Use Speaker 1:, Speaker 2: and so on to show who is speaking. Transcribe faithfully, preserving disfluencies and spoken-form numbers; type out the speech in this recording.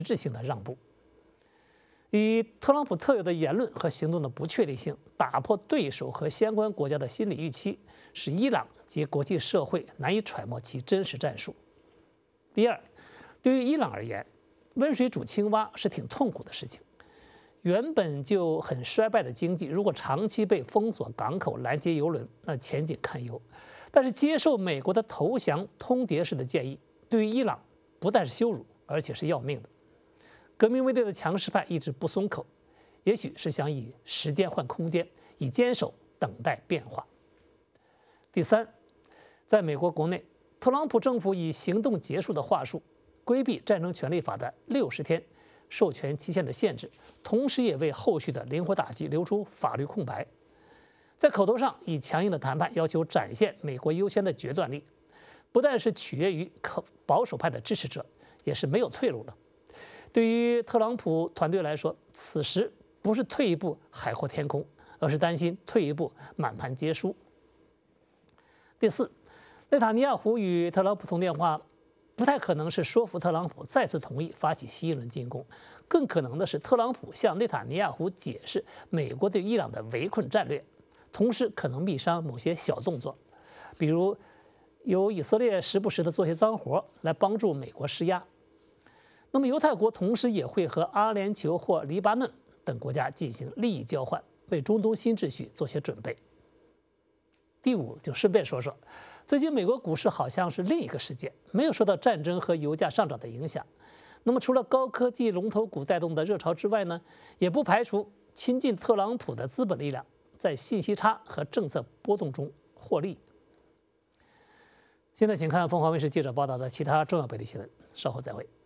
Speaker 1: 质性的让步。以特朗普特有的言论和行动的不确定性，打破对手和相关国家的心理预期，使伊朗及国际社会难以揣摩其真实战术。第二，对于伊朗而言，温水煮青蛙是挺痛苦的事情。原本就很衰败的经济，如果长期被封锁港口、拦截油轮，那前景堪忧。但是接受美国的投降通牒式的建议，对于伊朗不但是羞辱，而且是要命的。革命卫队的强势派一直不松口，也许是想以时间换空间，以坚守等待变化。第三，在美国国内，特朗普政府以行动结束的话术，规避战争权利法的六十天授权期限的限制，同时也为后续的灵活打击留出法律空白。在口头上以强硬的谈判要求展现美国优先的决断力，不但是取悦于保守派的支持者，也是没有退路了。对于特朗普团队来说，此时不是退一步海阔天空，而是担心退一步满盘皆输。第四，内塔尼亚胡与特朗普通电话，不太可能是说服特朗普再次同意发起新一轮进攻，更可能的是特朗普向内塔尼亚胡解释美国对伊朗的围困战略，同时可能密商某些小动作，比如由以色列时不时的做些脏活来帮助美国施压。那么犹太国同时也会和阿联酋或黎巴嫩等国家进行利益交换，为中东新秩序做些准备。第五，就顺便说说，最近美国股市好像是另一个世界，没有受到战争和油价上涨的影响。那么除了高科技龙头股带动的热潮之外呢，也不排除亲近特朗普的资本力量在信息差和政策波动中获利。现在请看凤凰卫视记者报道的其他重要本地新闻，稍后再会。